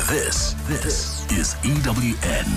This is EWN.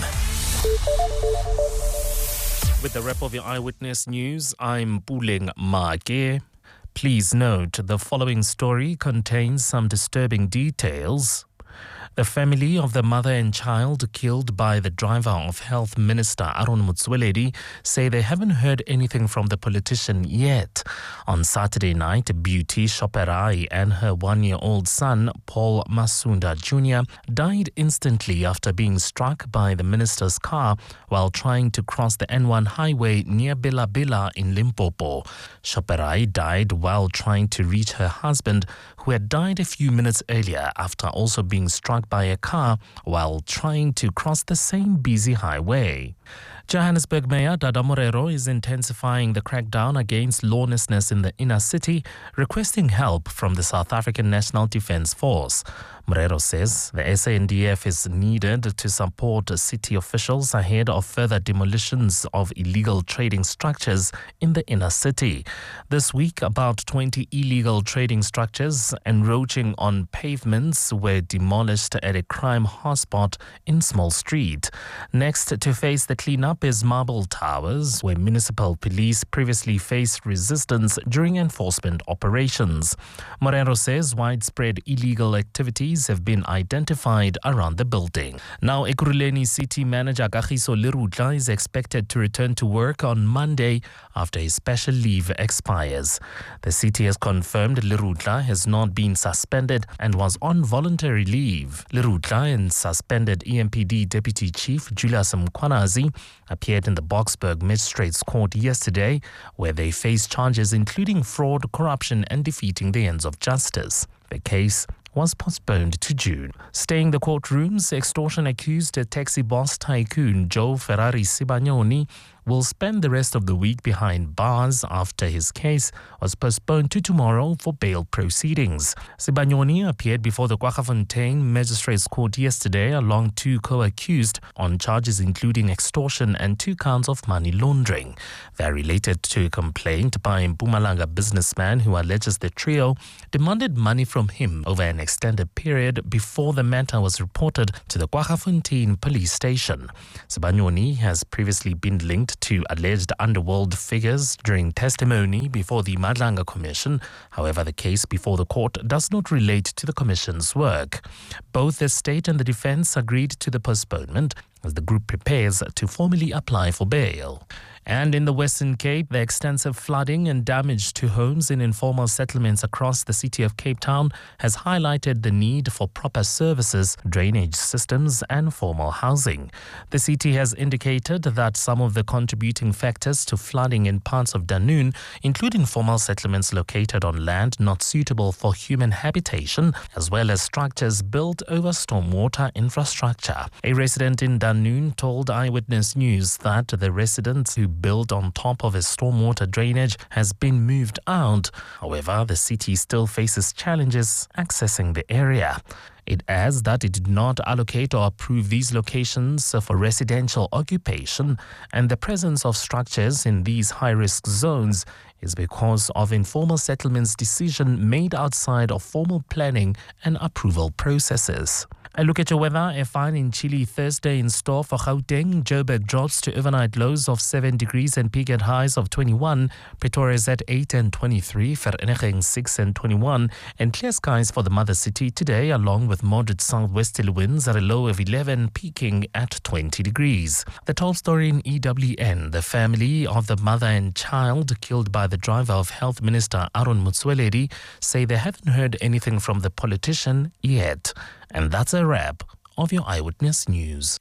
With the wrap of your Eyewitness News, I'm Puleng Make. Please note the following story contains some disturbing details. The family of the mother and child killed by the driver of Health Minister Aaron Motsoaledi say they haven't heard anything from the politician yet. On Saturday night, Beauty Shoperai and her one-year-old son, Paul Masunda Jr., died instantly after being struck by the minister's car while trying to cross the N1 highway near Bela Bela in Limpopo. Shoperai died while trying to reach her husband, who had died a few minutes earlier after also being struck by a car while trying to cross the same busy highway. Johannesburg Mayor Dada Morero is intensifying the crackdown against lawlessness in the inner city, requesting help from the South African National Defence Force. Morero says the SANDF is needed to support city officials ahead of further demolitions of illegal trading structures in the inner city. This week, about 20 illegal trading structures encroaching on pavements were demolished at a crime hotspot in Small Street. Next to face the cleanup is Marble Towers, where municipal police previously faced resistance during enforcement operations. Morero says widespread illegal activities have been identified around the building. Now, Ekurhuleni City Manager Kagiso Lerutla is expected to return to work on Monday after his special leave expires. The city has confirmed Lerutla has not been suspended and was on voluntary leave. Lerutla and suspended EMPD Deputy Chief Julius Mkwanazi appeared in the Boksburg Magistrates Court yesterday, where they face charges including fraud, corruption and defeating the ends of justice. The case was postponed to June. Staying the courtrooms, extortion accused taxi boss tycoon Joe Ferrari Sibanyoni will spend the rest of the week behind bars after his case was postponed to tomorrow for bail proceedings. Sibanyoni appeared before the Kwaggafontein Magistrates Court yesterday along two co-accused on charges including extortion and 2 counts of money laundering. They are related to a complaint by a Mpumalanga businessman who alleges the trio demanded money from him over an extended period before the matter was reported to the Kwaggafontein police station. Sibanyoni has previously been linked to alleged underworld figures during testimony before the Madlanga Commission. However, the case before the court does not relate to the Commission's work. Both the state and the defense agreed to the postponement as the group prepares to formally apply for bail. And in the Western Cape, the extensive flooding and damage to homes in informal settlements across the city of Cape Town has highlighted the need for proper services, drainage systems and formal housing. The city has indicated that some of the contributing factors to flooding in parts of Dunoon include informal settlements located on land not suitable for human habitation, as well as structures built over stormwater infrastructure. A resident in Dunoon told Eyewitness News that the residents who built on top of a stormwater drainage has been moved out. However, the city still faces challenges accessing the area. It adds that it did not allocate or approve these locations for residential occupation, and the presence of structures in these high-risk zones is because of informal settlements decision made outside of formal planning and approval processes. A look at your weather. A fine in chilly Thursday in store for Gauteng. Joburg drops to overnight lows of 7 degrees and peak at highs of 21. Pretoria is at 8 and 23. Vereeniging 6 and 21. And clear skies for the mother city today, along with moderate southwesterly winds at a low of 11, peaking at 20 degrees. The top story in EWN. The family of the mother and child killed by the driver of Health Minister Aaron Motsoaledi say they haven't heard anything from the politician yet. And that's a wrap of your Eyewitness News.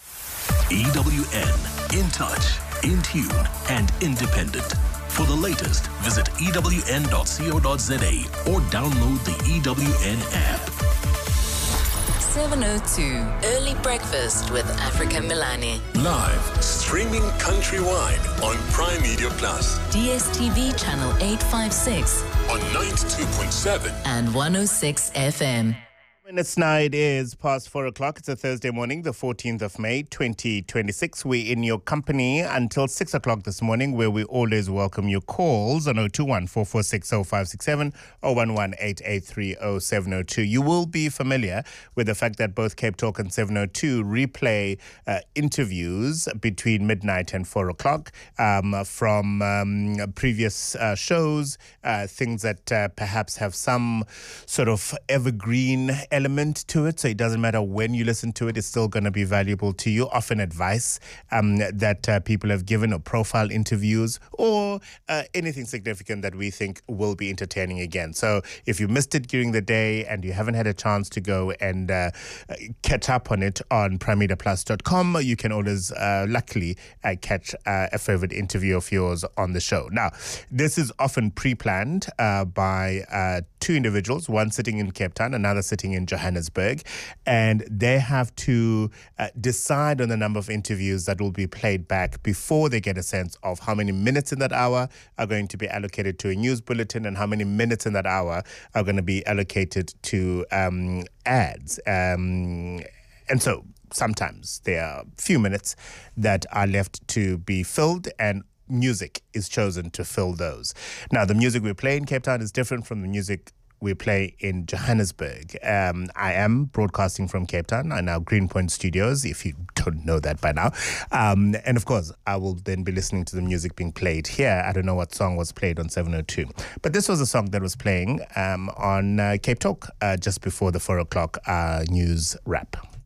EWN, in touch, in tune, and independent. For the latest, visit ewn.co.za or download the EWN app. 702 Early Breakfast with Africa Milani. Live, streaming countrywide on Prime Media Plus. DSTV channel 856 on 92.7 and 106 FM. Minutes now, it is past 4 o'clock. It's a Thursday morning, the 14th of May, 2026. We're in your company until 6 o'clock this morning, where we always welcome your calls on 021 446 0567 or 11883 0702. You will be familiar with the fact that both Cape Talk and 702 replay interviews between midnight and 4 o'clock from previous shows, things that perhaps have some sort of evergreen element to it, so it doesn't matter when you listen to it, it's still going to be valuable to you. Often advice that people have given, or profile interviews, or anything significant that we think will be entertaining again. So if you missed it during the day and you haven't had a chance to go and catch up on it on primedaplus.com, you can always luckily catch a favorite interview of yours on the show. Now, this is often pre-planned by two individuals, one sitting in Cape Town, another sitting in Johannesburg, and they have to decide on the number of interviews that will be played back before they get a sense of how many minutes in that hour are going to be allocated to a news bulletin and how many minutes in that hour are going to be allocated to ads. And so sometimes there are a few minutes that are left to be filled, and music is chosen to fill those. Now, the music we play in Cape Town is different from the music we play in Johannesburg. I am broadcasting from Cape Town in our Greenpoint studios, if you don't know that by now. And of course, I will then be listening to the music being played here. I don't know what song was played on 702. But this was a song that was playing on Cape Talk just before the 4 o'clock news wrap.